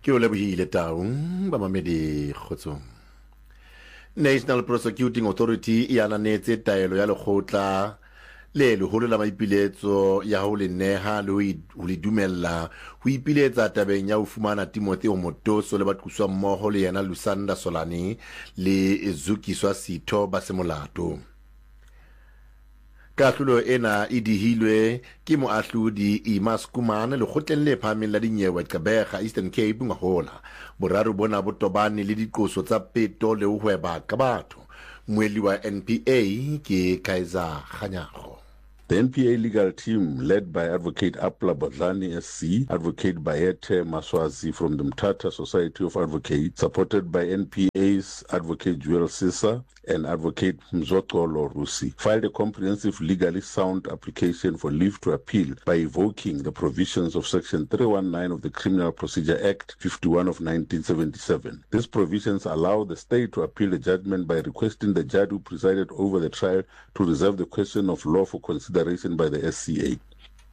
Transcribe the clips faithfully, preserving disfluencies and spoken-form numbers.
Ke o lebohile taung ba mamedi kgotsong. National Prosecuting Authority e ananetse taelo ya lekgotla le leholo la maipiletso ya ho le neha le ho le dumella ho ipiletsa tabeng ya ho fumana Timothy Omotoso le batquswa mmoho le yena Lusanda Solani le Zukiswa Sitho ba semolato. Katlolo ena e dihilwe ke moahlodi Imas Kumane le kgotleng le phahameng la dinyewe Gqeberha Eastern Cape ngahola boraro bona bo tobane le diqoso tsa peto le ho hweba ka batho. Moeli wa N P A ke Kaiser Khanyago. The N P A legal team, led by Advocate Apla Bodlani S C, Advocate Bayete Maswazi from the Mtata Society of Advocates, supported by N P A's Advocate Joel Sisa and Advocate Mzotolo Rusi, filed a comprehensive legally sound application for leave to appeal by evoking the provisions of Section three nineteen of the Criminal Procedure Act fifty-one of nineteen seventy-seven. These provisions allow the state to appeal the judgment by requesting the judge who presided over the trial to reserve the question of law for consideration by the S C A.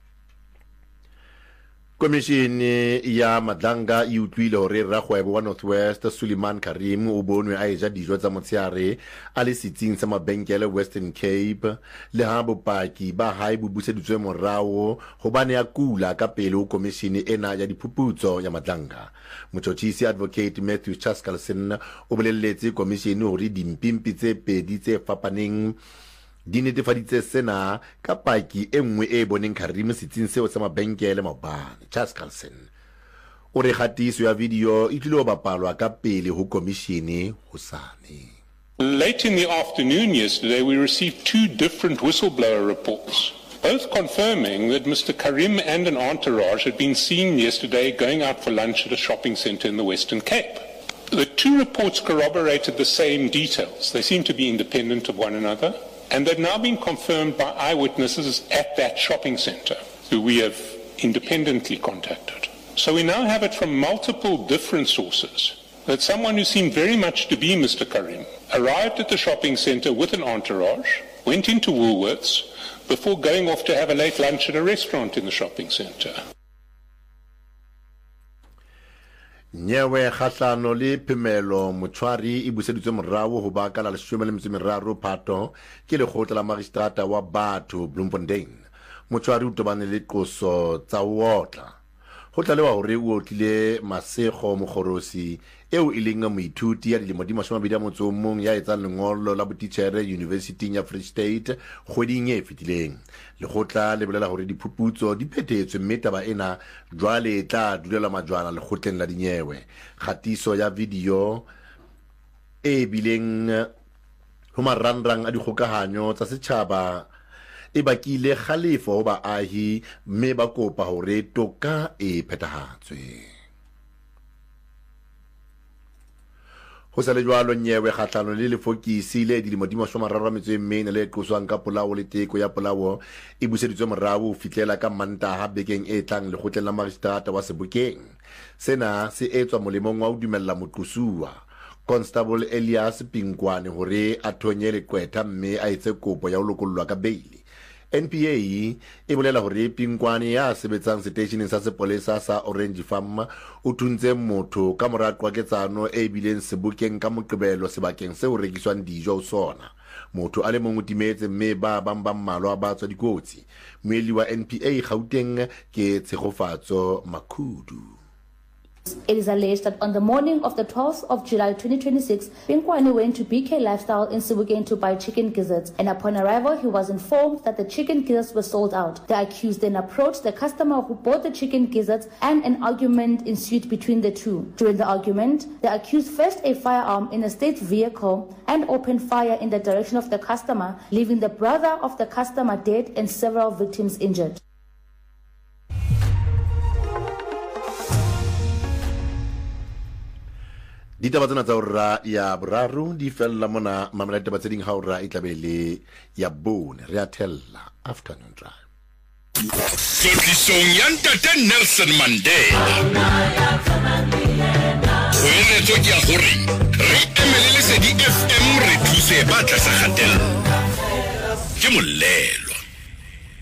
Komishini ya Madlanga e utlwile hore rakgwebo wa Northwest Suleiman Karim o bonwe a eja dijo tsa motsheare a le sitsing sa mabenkele Western Cape le ha bopaki ba hae bo buseditswe morao hobane ya kula ka pele ho komishini ena ya diphuputso ya Madlanga. Motjhotjhisi Advocate Matthew Chaskalson o bolelletse komishini hore dimpimpi tse pedi tse fapaneng di netefaditse sena ka paki e nngwe e boneng Karim sitsing seo sa mabenkele maobane. Chaskalson o re kgatiso ya video e tlile ho bapalwa ka pele ho komishini hosane. Late in the afternoon yesterday, we received two different whistleblower reports, both confirming that Mister Karim and an entourage had been seen yesterday going out for lunch at a shopping centre in the Western Cape. The two reports corroborated the same details. They seem to be independent of one another, and they've now been confirmed by eyewitnesses at that shopping centre, who we have independently contacted. So we now have it from multiple different sources that someone who seemed very much to be Mister Karim arrived at the shopping centre with an entourage, went into Woolworths, before going off to have a late lunch at a restaurant in the shopping centre. Nyewe khahlano le phemelo motshwari e buseditswe morao ho ba ka la leshome le metso e meraro Phato ke lekgotla la magistrata wa batho Bloemfontein. Motshwari o tobane le qoso tsa wotla ho tlalewa hore o otlile Masego Mogorosi eo e leng moithuti ya dilemo di mashome a mabedi a motso o mong ya etsang lengolo la botitjhere University ya Free State kgweding e fetileng. Lekgotla le bolela hore diphuputso di phethetswe mme taba ena jwale e tla dulela majwana lekgotleng la dinyewe. Kgatiso ya video e bileng ho marangrang a dikgokahanyo tsa setjhaba e bakile kgalefo ho baahi mme ba kopa hore toka e phethahatswe. Ho sa le jwalo nyewe kgahlano le lefokisi le dilemo di mashome a mararo a metso e mene le qoswang ka polao le teko ya polao e buseditswe morao ho fihlela ka Mantaha bekeng e tlang lekgotleng la magistrata wa Sebokeng. Sena se etswa molemong wa ho dumella moqosuwa Constable Elias Pinkwane hore a thonye leqwetha mme a etse kopo ya ho lokollwa ka beili. N P A e bolela hore Pinkwane ya sebetsang seteisheneng sa sepolesa sa Orange Farm o thuntse motho ka mora qwaketsano e bileng Sebokeng ka Moqebelo sebakeng se o rekiswang dijo ho sona. Motho a le mong o timetse mme ba bang ba mmalwa ba tswa dikotsi. Moeli wa N P A Gauteng ke Tshegofatso Makhudu. It is alleged that on the morning of the twelfth of July twenty twenty-six, Pinkwane went to B K Lifestyle in Sebokeng to buy chicken gizzards, and upon arrival he was informed that the chicken gizzards were sold out. The accused then approached the customer who bought the chicken gizzards and an argument ensued between the two. During the argument, the accused fetched a firearm in a state vehicle and opened fire in the direction of the customer, leaving the brother of the customer dead and several victims injured. Ditaba tsena tsa hora ya boraro di fella mona mamelete ba tseding ha hora e tlabele ya bone re a thella afternoon drive. Tlotlisong ya Ntate Nelson Mandela o eletso ke ya hore re emelele se di F M re thuse ba tla sa khatella ke molelo.